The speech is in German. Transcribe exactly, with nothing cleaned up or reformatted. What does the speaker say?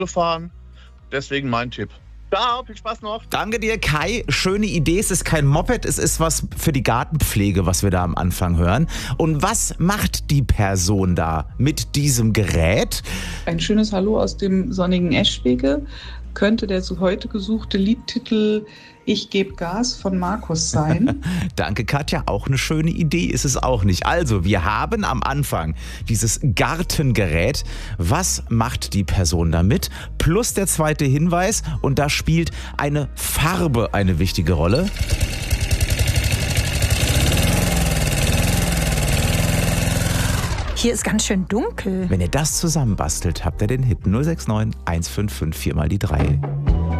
gefahren. Deswegen mein Tipp. Ciao, viel Spaß noch. Danke dir, Kai. Schöne Idee. Es ist kein Moped, es ist was für die Gartenpflege, was wir da am Anfang hören. Und was macht die Person da mit diesem Gerät? Ein schönes Hallo aus dem sonnigen Eschwege. Könnte der zu heute gesuchte Liedtitel Ich geb Gas von Markus sein. Danke, Katja. Auch eine schöne Idee ist es auch nicht. Also, wir haben am Anfang dieses Gartengerät. Was macht die Person damit? Plus der zweite Hinweis. Und da spielt eine Farbe eine wichtige Rolle. Hier ist ganz schön dunkel. Wenn ihr das zusammenbastelt, habt ihr den Hit null sechs neun eins fünf fünf vier mal die drei.